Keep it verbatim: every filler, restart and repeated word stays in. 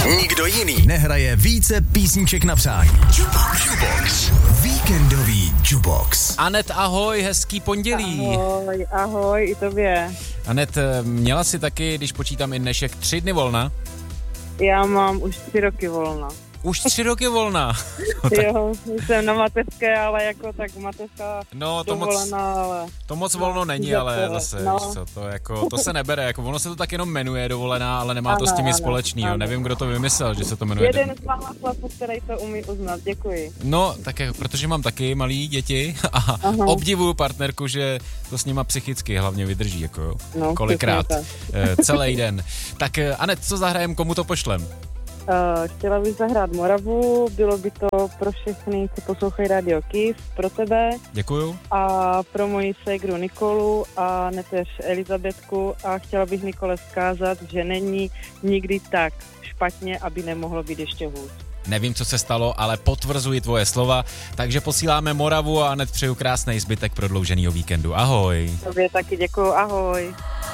Nikdo jiný nehraje více písniček na přání. Jukebox. Jukebox. Víkendový Jukebox. Anet, ahoj, hezký pondělí. Ahoj, ahoj, i tobě. Anet, měla jsi taky, když počítám i dnešek, tři dny volna? Já mám už tři roky volna. Už tři roky volna. No, jo, jsem na mateřské, ale jako tak mateřská no, to dovolená, moc, ale... To moc volno není, ale zase, no. víš co, to, jako, to se nebere, jako ono se to tak jenom jmenuje dovolená, ale nemá ano, to s tím nic ano, společného. ano. Nevím, kdo to vymyslel, že se to jmenuje. Jeden z mála chlapů, který to umí uznat, děkuji. No, tak jako, protože mám taky malý děti a Aha. obdivuju partnerku, že to s nima psychicky hlavně vydrží, jako jo. No, kolikrát, celý den. Tak Anet, co zahrajem, komu to pošlem? Uh, chtěla bych zahrát Moravu, bylo by to pro všechny, co poslouchají Radio Kiss, pro tebe. Děkuju. A pro moji ségru Nikolu a neteř Elizabetku a chtěla bych Nikole vzkázat, že není nikdy tak špatně, aby nemohlo být ještě hůř. Nevím, co se stalo, ale potvrzuji tvoje slova, takže posíláme Moravu a hned přeju krásný zbytek prodlouženého víkendu. Ahoj. Tobě taky děkuju, ahoj.